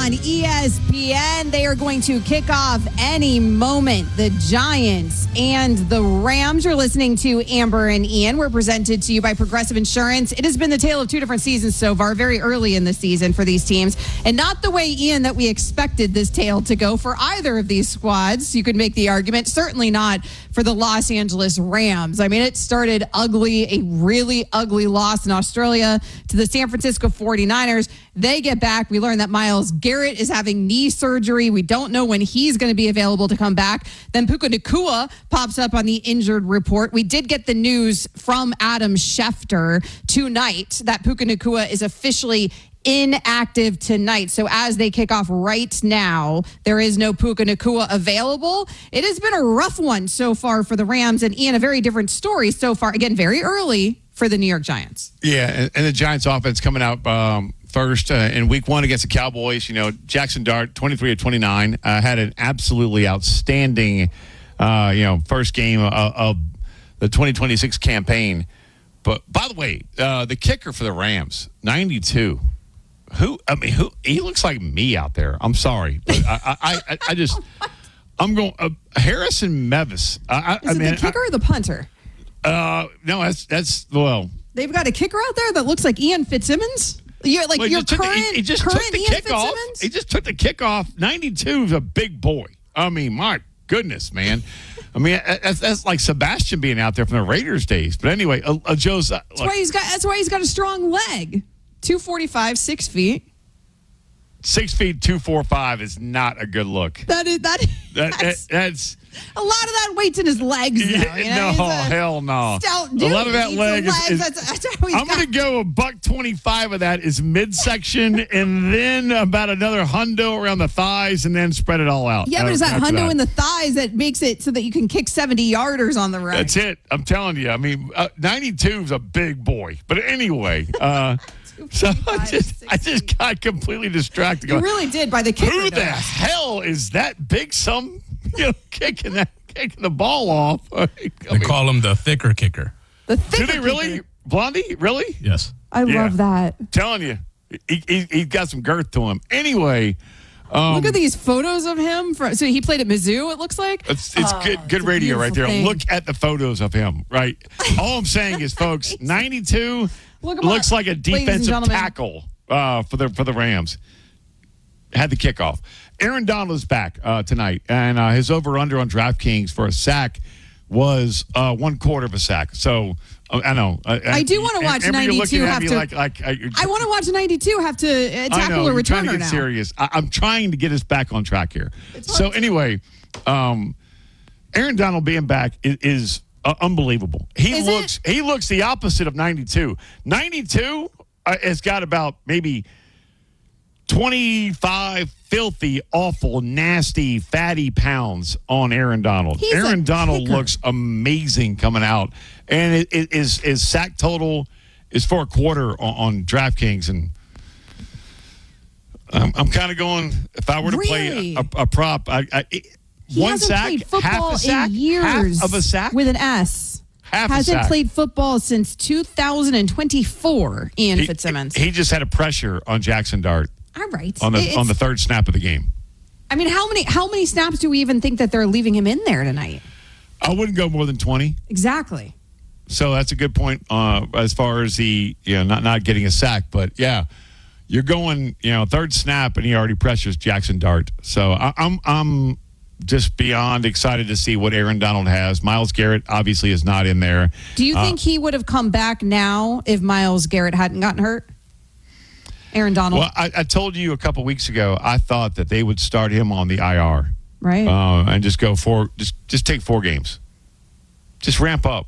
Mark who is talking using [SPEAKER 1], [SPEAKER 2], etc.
[SPEAKER 1] on ESPN. They are going to kick off any moment. The Giants and the Rams. You're listening to Amber and Ian. We're presented to you by Progressive Insurance. It has been the tale of two different seasons so far, very early in the season for these teams. And not the way, Ian, that we expected this tale to go for either of these squads. You could make the argument. Certainly not for the Los Angeles Rams. I mean, it started ugly, a really ugly loss in Australia to the San Francisco 49ers. They get back. We learned that Myles Garrett is having knee surgery. We don't know when he's going to be available to come back. Then Puka Nacua pops up on the injured report. We did get the news from Adam Schefter tonight that Puka Nacua is officially inactive tonight. So as they kick off right now, there is no Puka Nacua available. It has been a rough one so far for the Rams, and Ian, a very different story so far. Again, very early for the New York Giants.
[SPEAKER 2] Yeah, and the Giants offense coming out first in week one against the Cowboys. You know, Jackson Dart, 23 of 29, had an absolutely outstanding, first game of the 2026 campaign. But by the way, the kicker for the Rams, 92. Who? He looks like me out there. I'm sorry, but I'm going Harrison Mevis.
[SPEAKER 1] Is it the kicker or the punter?
[SPEAKER 2] No, that's
[SPEAKER 1] they've got a kicker out there that looks like Ian Fitzsimmons. Your current Ian Fitzsimmons.
[SPEAKER 2] He just took the kickoff. 92 is a big boy. I mean, my goodness, man. I mean, that's like Sebastian being out there from the Raiders days. But anyway, Joe's.
[SPEAKER 1] That's why he's got a strong leg. 245, 6 feet.
[SPEAKER 2] 6 feet, 245 is not a good look.
[SPEAKER 1] That's a lot of that weight's in his legs now.
[SPEAKER 2] No, hell no.
[SPEAKER 1] Stout dude.
[SPEAKER 2] A lot of that leg is I'm going to go $125 of that is midsection, and then about another hundo around the thighs, and then spread it all out.
[SPEAKER 1] Yeah, but it's that hundo in the thighs that makes it so that you can kick 70-yarders on the right.
[SPEAKER 2] That's it. I'm telling you. I mean, 92 is a big boy. But anyway, so I just got completely distracted.
[SPEAKER 1] You really did by the kicker.
[SPEAKER 2] Who the hell is that big kicking the ball off?
[SPEAKER 3] They call him the thicker kicker.
[SPEAKER 1] The thicker
[SPEAKER 2] Do they really?
[SPEAKER 1] Kicker.
[SPEAKER 2] Blondie? Really?
[SPEAKER 3] Yes.
[SPEAKER 1] I love that.
[SPEAKER 2] I'm telling you. He's got some girth to him. Anyway.
[SPEAKER 1] Look at these photos of him. So he played at Mizzou, it looks like.
[SPEAKER 2] It's good radio right there.
[SPEAKER 1] Thing.
[SPEAKER 2] Look at the photos of him, right? All I'm saying is, folks, 92 looks like a defensive tackle for the Rams. Had the kickoff. Aaron Donald is back tonight, and his over-under on DraftKings for a sack was 1/4 of a sack. So I know.
[SPEAKER 1] I do want to watch 92 have to. I want to watch 92 have to tackle a returner
[SPEAKER 2] trying to get
[SPEAKER 1] now.
[SPEAKER 2] Serious. I'm trying to get us back on track here. So anyway, Aaron Donald being back is unbelievable. He looks the opposite of 92. 92 has got about maybe 25 filthy, awful, nasty, fatty pounds on Aaron Donald. Aaron Donald looks amazing coming out. And his sack total is for a quarter on DraftKings. And I'm kind of going, if I were to play a prop,
[SPEAKER 1] he
[SPEAKER 2] one
[SPEAKER 1] hasn't
[SPEAKER 2] sack,
[SPEAKER 1] played football
[SPEAKER 2] half a sack,
[SPEAKER 1] in years
[SPEAKER 2] half of a sack?
[SPEAKER 1] with an S. Hasn't played football since 2024, Ian Fitzsimmons.
[SPEAKER 2] He just had a pressure on Jackson Dart.
[SPEAKER 1] All right.
[SPEAKER 2] On the third snap of the game.
[SPEAKER 1] I mean, how many snaps do we even think that they're leaving him in there tonight?
[SPEAKER 2] I wouldn't go more than 20.
[SPEAKER 1] Exactly.
[SPEAKER 2] So that's a good point as far as the not getting a sack, but yeah, you're going third snap and he already pressures Jackson Dart. So I'm just beyond excited to see what Aaron Donald has. Myles Garrett obviously is not in there.
[SPEAKER 1] Do you think he would have come back now if Myles Garrett hadn't gotten hurt? Aaron Donald.
[SPEAKER 2] Well, I told you a couple weeks ago I thought that they would start him on the IR,
[SPEAKER 1] right?
[SPEAKER 2] And just go just take 4 games, just ramp up.